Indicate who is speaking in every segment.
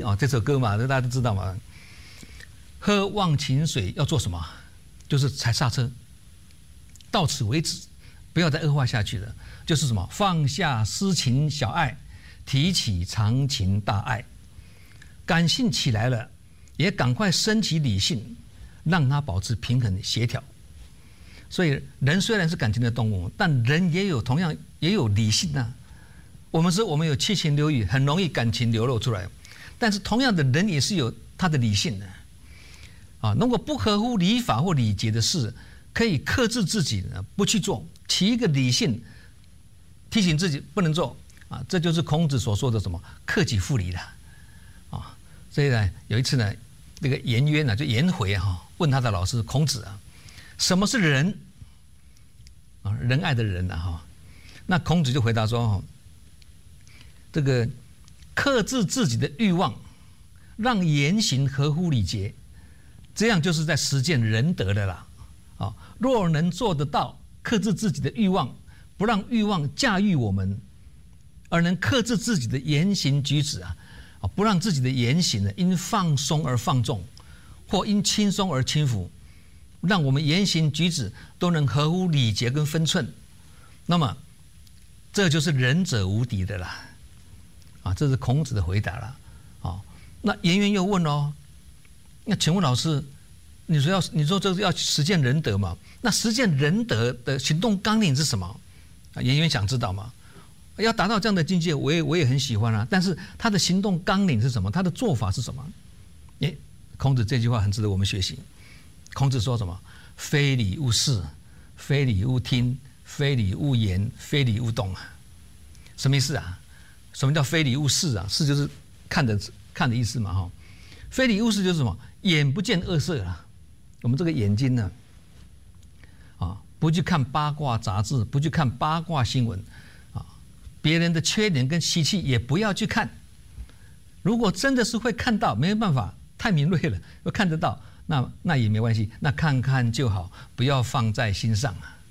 Speaker 1: 啊，这首歌嘛，大家都知道嘛。喝忘情水要做什么？就是踩刹车，到此为止，不要再恶化下去了。就是什么？放下私情小爱，提起长情大爱。感性起来了，也赶快升起理性，让它保持平衡协调。所以人虽然是感情的动物，但人同样也有理性啊。我们有七情六欲，很容易感情流露出来，但是同样的人也是有他的理性的啊。如果不合乎礼法或礼节的事，可以克制自己不去做，起一个理性提醒自己不能做啊。这就是孔子所说的什么克己复礼了啊。所以呢，有一次呢，那个颜渊就颜回问他的老师孔子啊，什么是仁啊？仁爱的仁啊那孔子就回答说这个克制自己的欲望，让言行合乎礼节，这样就是在实践仁德的啦。若能做得到克制自己的欲望，不让欲望驾驭我们，而能克制自己的言行举止不让自己的言行因放松而放纵，或因轻松而轻浮，让我们言行举止都能合乎礼节跟分寸，那么这就是仁者無敵的啦。这是孔子的回答了。那颜渊又问那请问老师，你说这是要实践仁德嘛？那实践仁德的行动纲领是什么？颜渊想知道吗？要达到这样的境界，我也很喜欢但是他的行动纲领是什么？他的做法是什么？孔子这句话很值得我们学习。孔子说什么？非礼勿视，非礼勿听，非礼勿言，非礼勿动什么意思啊？什么叫非礼勿视啊？视就是看的意思嘛非礼勿视就是什么？眼不见恶色我们这个眼睛呢不去看八卦杂志，不去看八卦新闻别人的缺点跟习气也不要去看。如果真的是会看到，没办法，太敏锐了，又看得到，那也没关系，那看看就好，不要放在心上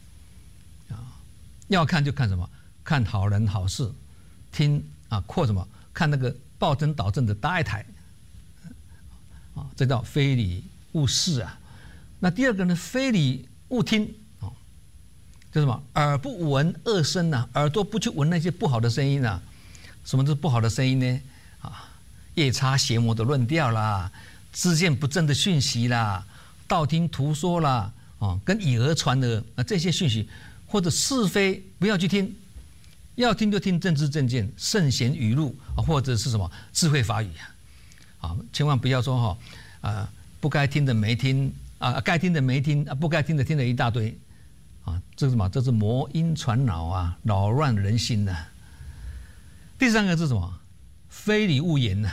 Speaker 1: 要看就看什么？看好人好事，听或什么？看那个暴政导正的大爱台这叫非礼勿视那第二个呢？非礼勿听就什么？耳不闻恶声耳朵不去闻那些不好的声音什么是不好的声音呢？夜叉邪魔的论调啦，知见不正的讯息啦，道听途说啦跟以讹传讹这些讯息，或者是非不要去听，要听就听政治正见、圣贤语录或者是什么智慧法语千万不要说不该听的没听该听的没听不该听的听了一大堆这是什么？这是魔音传脑扰乱人心第三个是什么？非礼勿言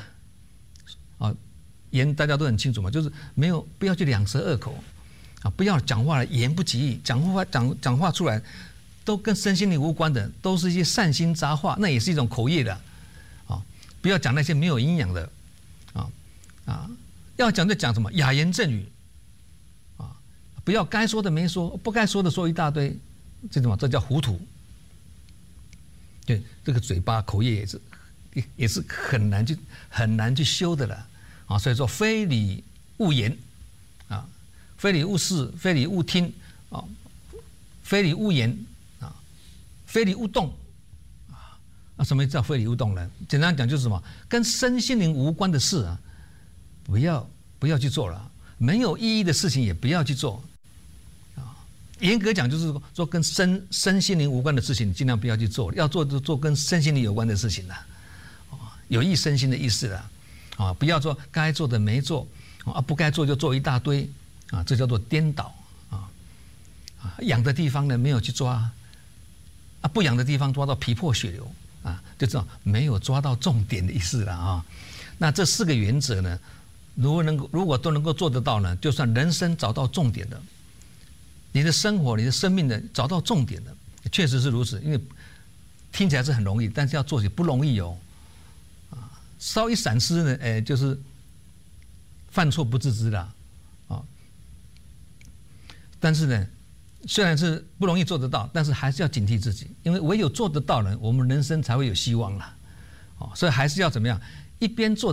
Speaker 1: 言大家都很清楚嘛，就是不要去两舌恶口不要讲话言不及义，讲话出来都跟身心灵无关的，都是一些善心杂话，那也是一种口业的不要讲那些没有营养的要讲就讲什么雅言正语不要该说的没说，不该说的说一大堆，这叫糊涂。对，这个嘴巴口业也是很难去修的了所以说非礼勿言非礼勿视，非礼勿听非礼勿言非礼勿动什么叫非礼勿动呢？简单讲就是什么？跟身心灵无关的事不要去做了，没有意义的事情也不要去做严格讲就是说跟身心灵无关的事情，你尽量不要去做，要做就做跟身心灵有关的事情有益身心的意思不要做该做的没做不该做就做一大堆这叫做颠倒痒的地方呢没有去抓不痒的地方抓到皮破血流就知道没有抓到重点的意思了那这4个原则呢，如果都能够做得到呢，就算人生找到重点的，你的生活、你的生命呢找到重点的，确实是如此。因为听起来是很容易，但是要做起不容易稍一闪失呢，就是犯错不自知啦但是呢，虽然是不容易做得到，但是还是要警惕自己，因为唯有做得到呢，我们人生才会有希望啦所以还是要怎么样，一边做